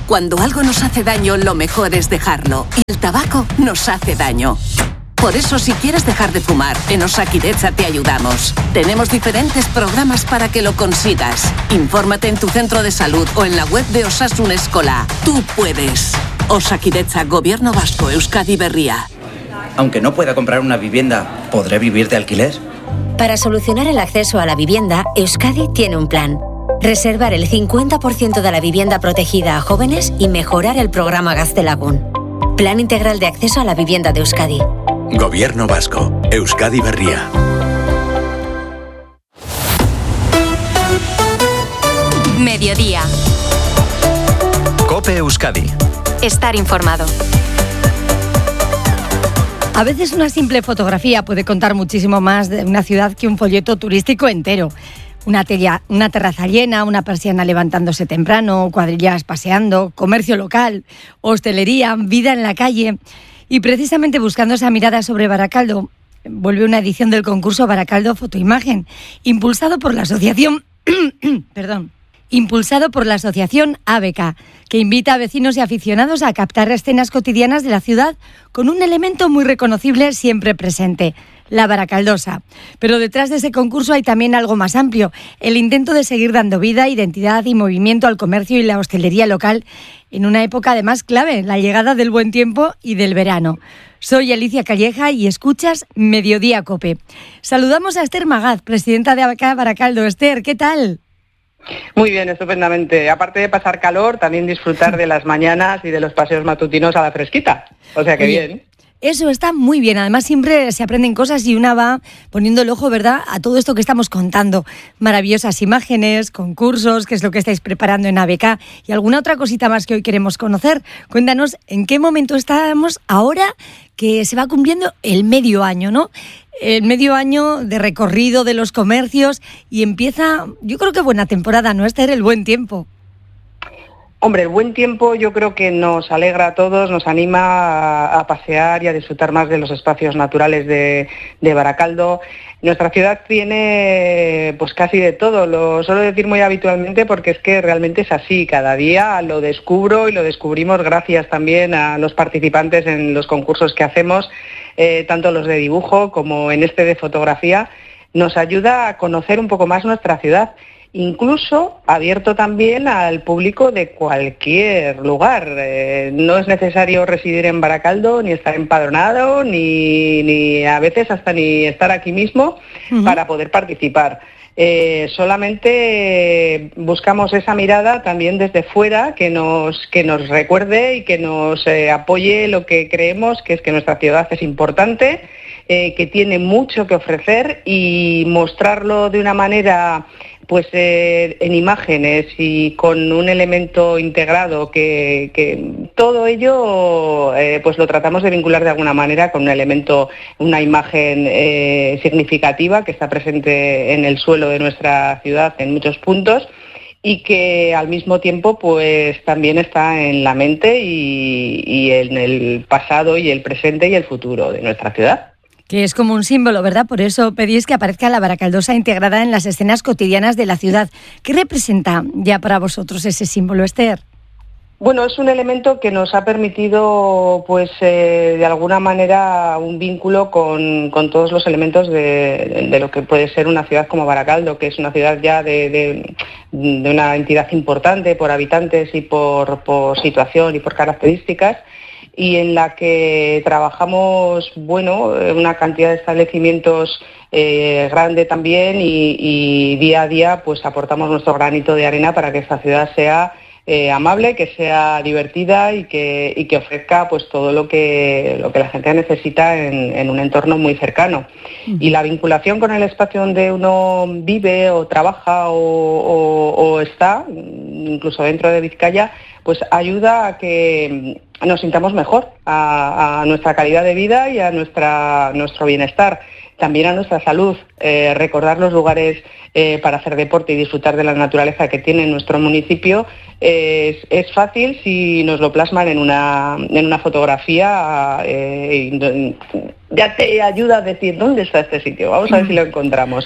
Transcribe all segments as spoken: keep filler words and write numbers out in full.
Cuando algo nos hace daño, lo mejor es dejarlo. Y el tabaco nos hace daño. Por eso, si quieres dejar de fumar, en Osakidetza te ayudamos. Tenemos diferentes programas para que lo consigas. Infórmate en tu centro de salud o en la web de Osasun Eskola. Tú puedes. Osakidetza, Gobierno Vasco, Euskadi Berria. Aunque no pueda comprar una vivienda, ¿podré vivir de alquiler? Para solucionar el acceso a la vivienda, Euskadi tiene un plan. Reservar el cincuenta por ciento de la vivienda protegida a jóvenes y mejorar el programa Gaztelagun. Plan integral de acceso a la vivienda de Euskadi. Gobierno Vasco, Euskadi Berria. Mediodía. COPE Euskadi. Estar informado. A veces una simple fotografía puede contar muchísimo más de una ciudad que un folleto turístico entero. Una, tella, una terraza llena, una persiana levantándose temprano, cuadrillas paseando, comercio local, hostelería, vida en la calle. Y precisamente buscando esa mirada sobre Barakaldo, vuelve una edición del concurso Barakaldo Fotoimagen, impulsado por la asociación, perdón, impulsado por la asociación A B K, que invita a vecinos y aficionados a captar escenas cotidianas de la ciudad con un elemento muy reconocible siempre presente: la barakaldosa. Pero detrás de ese concurso hay también algo más amplio: el intento de seguir dando vida, identidad y movimiento al comercio y la hostelería local en una época además clave, la llegada del buen tiempo y del verano. Soy Alicia Calleja y escuchas Mediodía COPE. Saludamos a Esther Magaz, presidenta de A B K Barakaldo. Esther, ¿qué tal? Muy bien, estupendamente. Aparte de pasar calor, también disfrutar de las mañanas y de los paseos matutinos a la fresquita. O sea que Oye, bien. Eso está muy bien. Además, siempre se aprenden cosas y una va poniendo el ojo, ¿verdad?, a todo esto que estamos contando. Maravillosas imágenes, concursos, que es lo que estáis preparando en A B K, y alguna otra cosita más que hoy queremos conocer. Cuéntanos en qué momento estamos ahora que se va cumpliendo el medio año, ¿no? El medio año de recorrido de los comercios y empieza, yo creo que buena temporada, ¿no, Esther? El buen tiempo. Hombre, el buen tiempo yo creo que nos alegra a todos, nos anima a, a pasear y a disfrutar más de los espacios naturales de, de Barakaldo. Nuestra ciudad tiene pues casi de todo, lo suelo decir muy habitualmente porque es que realmente es así. Cada día lo descubro y lo descubrimos gracias también a los participantes en los concursos que hacemos, eh, tanto los de dibujo como en este de fotografía. Nos ayuda a conocer un poco más nuestra ciudad. Incluso abierto también al público de cualquier lugar. Eh, no es necesario residir en Barakaldo, ni estar empadronado, ni, ni a veces hasta ni estar aquí mismo uh-huh. para poder participar. Eh, solamente buscamos esa mirada también desde fuera que nos, que nos recuerde y que nos eh, apoye lo que creemos, que es que nuestra ciudad es importante, eh, que tiene mucho que ofrecer, y mostrarlo de una manera pues eh, en imágenes y con un elemento integrado que, que todo ello eh, pues lo tratamos de vincular de alguna manera con un elemento, una imagen eh, significativa que está presente en el suelo de nuestra ciudad en muchos puntos y que al mismo tiempo pues también está en la mente y, y en el pasado y el presente y el futuro de nuestra ciudad. Que es como un símbolo, ¿verdad? Por eso pedís que aparezca la barakaldosa integrada en las escenas cotidianas de la ciudad. ¿Qué representa ya para vosotros ese símbolo, Esther? Bueno, es un elemento que nos ha permitido, pues, eh, de alguna manera, un vínculo con, con todos los elementos de, de lo que puede ser una ciudad como Barakaldo, que es una ciudad ya de, de, de una entidad importante por habitantes y por, por situación y por características, y en la que trabajamos, bueno, una cantidad de establecimientos eh, grande también y, y día a día pues aportamos nuestro granito de arena para que esta ciudad sea eh, amable, que sea divertida y que, y que ofrezca pues todo lo que, lo que la gente necesita en, en un entorno muy cercano. Uh-huh. Y la vinculación con el espacio donde uno vive o trabaja o, o, o está, incluso dentro de Vizcaya, pues ayuda a que nos sintamos mejor, a, a nuestra calidad de vida y a nuestra, nuestro bienestar, también a nuestra salud. Eh, recordar los lugares eh, para hacer deporte y disfrutar de la naturaleza que tiene nuestro municipio eh, es, es fácil si nos lo plasman en una, en una fotografía. Eh, ya te ayuda a decir dónde está este sitio, vamos a ver si lo encontramos.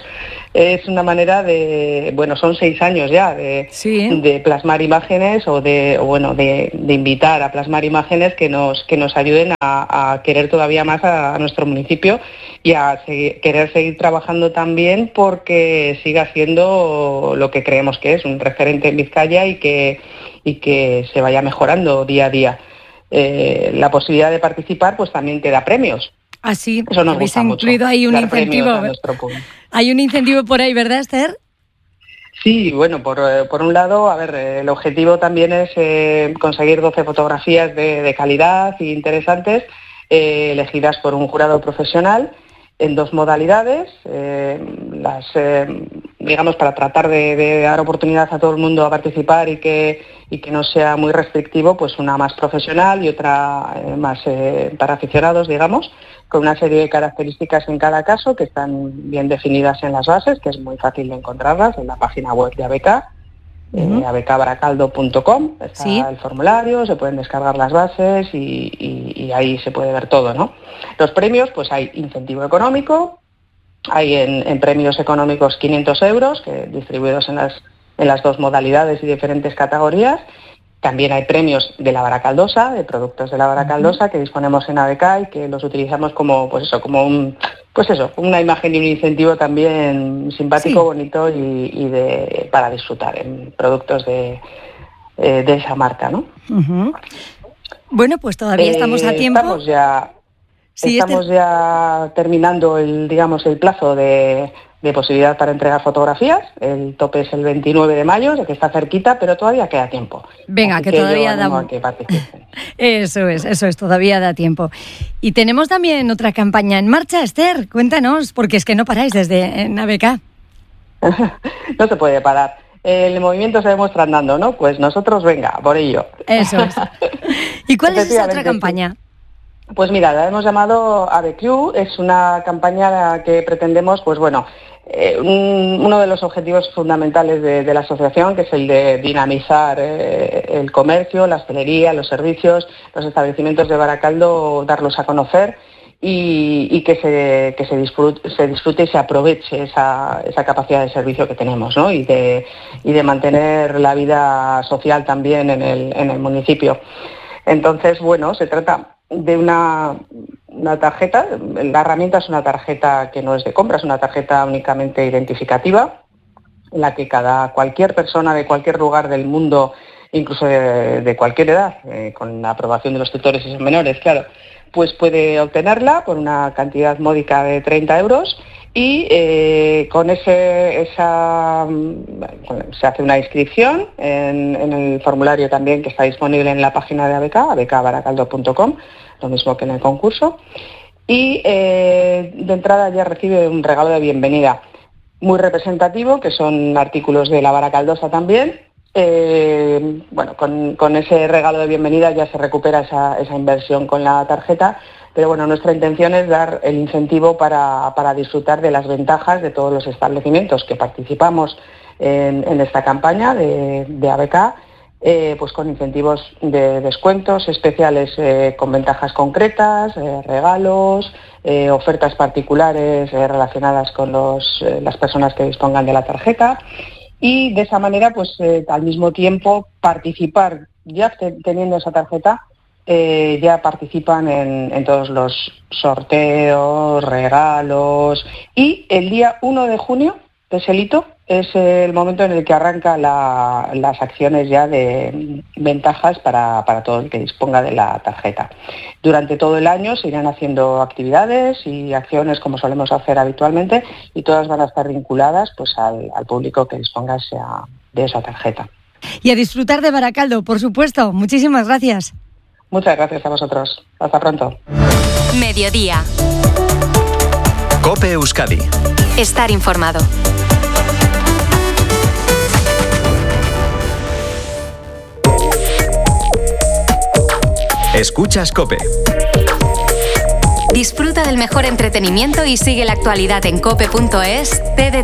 es una manera de, bueno, son seis años ya de, sí. de plasmar imágenes o de, o bueno, de, de invitar a plasmar imágenes que nos que nos ayuden a, a querer todavía más a, a nuestro municipio y a seguir, querer seguir trabajando también porque siga siendo lo que creemos que es, un referente en Vizcaya y que y que se vaya mejorando día a día. Eh, la posibilidad de participar pues también te da premios. Ah, sí, eso nos habéis gusta incluido mucho, ahí un dar incentivo. premios a nuestro público. Hay un incentivo por ahí, ¿verdad, Esther? Sí, bueno, por, por un lado, a ver, el objetivo también es eh, conseguir doce fotografías de, de calidad y interesantes, eh, elegidas por un jurado profesional en dos modalidades, eh, las eh, digamos para tratar de, de dar oportunidad a todo el mundo a participar y que y que no sea muy restrictivo, pues una más profesional y otra eh, más eh, para aficionados, digamos, con una serie de características en cada caso que están bien definidas en las bases, que es muy fácil de encontrarlas en la página web de A B K, uh-huh. eh, a b k baracaldo punto com, está ¿sí? el formulario, se pueden descargar las bases y, y, y ahí se puede ver todo, ¿no? Los premios, pues hay incentivo económico, hay en, en premios económicos quinientos euros, que distribuidos en las, en las dos modalidades y diferentes categorías. También hay premios de la Baracaldosa, de productos de la Baracaldosa, que disponemos en A B K y que los utilizamos como, pues eso, como un, pues eso, una imagen y un incentivo también simpático, sí. bonito y, y de para disfrutar en productos de, eh, de esa marca, ¿no? Uh-huh. Bueno, pues todavía eh, estamos a tiempo. Estamos ya, sí, estamos este... ya terminando el, digamos, el plazo de. de posibilidad para entregar fotografías. El tope es el veintinueve de mayo, ya que está cerquita, pero todavía queda tiempo. Venga, Así que, que todavía da... que participen. Eso es, eso es, todavía da tiempo. Y tenemos también otra campaña en marcha, Esther, cuéntanos, porque es que no paráis desde en A B K. No se puede parar. El movimiento se demuestra andando, ¿no? Pues nosotros, venga, por ello. Eso es. ¿Y cuál es esa otra campaña? Pues mira, la hemos llamado A B Q, es una campaña que pretendemos, pues bueno, eh, un, uno de los objetivos fundamentales de, de la asociación, que es el de dinamizar eh, el comercio, la hostelería, los servicios, los establecimientos de Baracaldo, darlos a conocer y, y que, se, que se, disfrute, se disfrute y se aproveche esa, esa capacidad de servicio que tenemos, ¿no? Y de, y de mantener la vida social también en el, en el municipio. Entonces, bueno, se trata de una, una tarjeta, la herramienta es una tarjeta que no es de compra, es una tarjeta únicamente identificativa, en la que cada cualquier persona de cualquier lugar del mundo, incluso de, de cualquier edad, eh, con la aprobación de los tutores y sus menores, claro, pues puede obtenerla por una cantidad módica de treinta euros y eh, con ese esa se hace una inscripción en, en el formulario también que está disponible en la página de A B K, a b k baracaldo punto com, lo mismo que en el concurso, y eh, de entrada ya recibe un regalo de bienvenida muy representativo, que son artículos de la Baracaldosa también. Eh, bueno, con, con ese regalo de bienvenida ya se recupera esa, esa inversión con la tarjeta, pero bueno, nuestra intención es dar el incentivo para, para disfrutar de las ventajas de todos los establecimientos que participamos en, en esta campaña de, de A B K, eh, pues con incentivos de descuentos especiales eh, con ventajas concretas, eh, regalos, eh, ofertas particulares eh, relacionadas con los, eh, las personas que dispongan de la tarjeta. Y de esa manera, pues eh, al mismo tiempo participar, ya te, teniendo esa tarjeta, eh, ya participan en, en todos los sorteos, regalos. Y el día uno de junio, de ese hito, es el momento en el que arranca la, las acciones ya de ventajas para, para todo el que disponga de la tarjeta. Durante todo el año se irán haciendo actividades y acciones como solemos hacer habitualmente y todas van a estar vinculadas pues al, al público que disponga esa, de esa tarjeta. Y a disfrutar de Baracaldo, por supuesto. Muchísimas gracias. Muchas gracias a vosotros. Hasta pronto. Mediodía. COPE Euskadi. Estar informado. Escuchas COPE. Disfruta del mejor entretenimiento y sigue la actualidad en cope punto es, T D